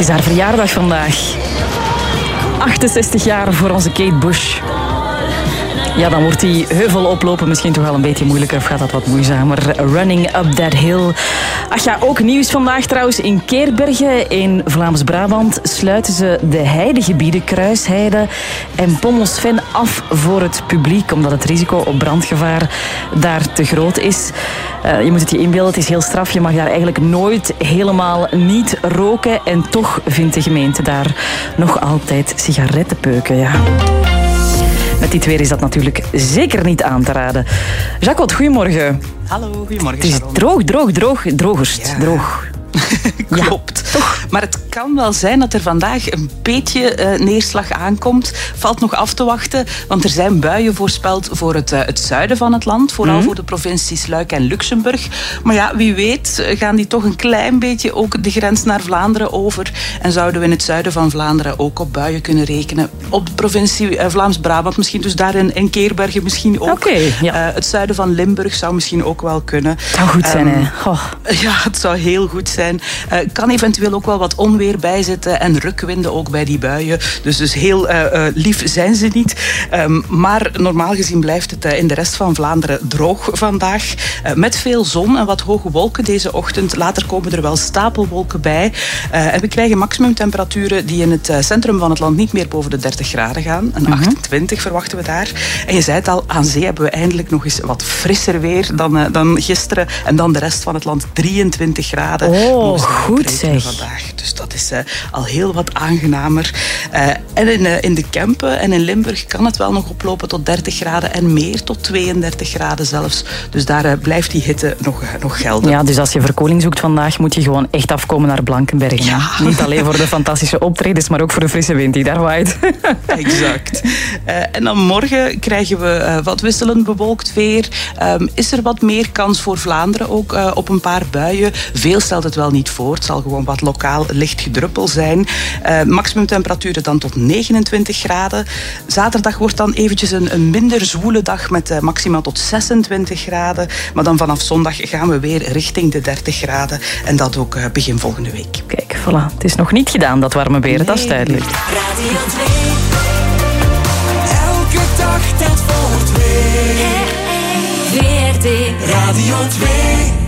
is haar verjaardag vandaag. 68 jaar voor onze Kate Bush. Ja, dan wordt die heuvel oplopen misschien toch wel een beetje moeilijker of gaat dat wat moeizamer. Running up that hill. Ach ja, ook nieuws vandaag trouwens. In Keerbergen in Vlaams-Brabant sluiten ze de heidegebieden Kruisheide en Pommelsven af voor het publiek, omdat het risico op brandgevaar daar te groot is. Je moet het je inbeelden, het is heel straf. Je mag daar eigenlijk nooit helemaal niet roken en toch vindt de gemeente daar nog altijd sigarettenpeuken, ja. Met dit weer is dat natuurlijk zeker niet aan te raden. Jacques, goedemorgen. Hallo, goedemorgen. Het is drogerst. Ja. Droog. Klopt. Ja, maar het kan wel zijn dat er vandaag een beetje neerslag aankomt. Valt nog af te wachten, want er zijn buien voorspeld voor het zuiden van het land. Vooral voor de provincies Luik en Luxemburg. Maar ja, wie weet gaan die toch een klein beetje ook de grens naar Vlaanderen over. En zouden we in het zuiden van Vlaanderen ook op buien kunnen rekenen. Op de provincie Vlaams-Brabant misschien, dus daar in Keerbergen misschien ook. Okay, ja. Het zuiden van Limburg zou misschien ook wel kunnen. Het zou goed zijn, hè. Oh. Ja, het zou heel goed zijn. Kan eventueel ook wel wat onweer bijzitten en rukwinden ook bij die buien. Dus heel lief zijn ze niet. Maar normaal gezien blijft het in de rest van Vlaanderen droog vandaag. Met veel zon en wat hoge wolken deze ochtend. Later komen er wel stapelwolken bij. En we krijgen maximumtemperaturen die in het centrum van het land niet meer boven de 30 graden gaan. Een 28 verwachten we daar. En je zei het al, aan zee hebben we eindelijk nog eens wat frisser weer dan gisteren. En dan de rest van het land 23 graden. Oh, goed zeg. Vandaag. Dus dat is al heel wat aangenamer. En in de Kempen en in Limburg kan het wel nog oplopen tot 30 graden en meer, tot 32 graden zelfs. Dus daar blijft die hitte nog gelden. Ja, dus als je verkoeling zoekt vandaag, moet je gewoon echt afkomen naar Blankenbergen. Ja. Niet alleen voor de fantastische optredens, maar ook voor de frisse wind die daar waait. Exact. En dan morgen krijgen we wat wisselend bewolkt weer. Is er wat meer kans voor Vlaanderen ook op een paar buien. Veel stelt het wel niet voor. Het zal gewoon wat lokaal licht gedruppel zijn. Maximumtemperaturen dan tot 29 graden. Zaterdag wordt dan eventjes een minder zwoele dag met maxima tot 26 graden. Maar dan vanaf zondag gaan we weer richting de 30 graden. En dat ook begin volgende week. Kijk, voilà. Het is nog niet gedaan, dat warme weer. Nee. Dat is duidelijk. Radio 2. Elke dag telt voor twee. VRT Radio 2.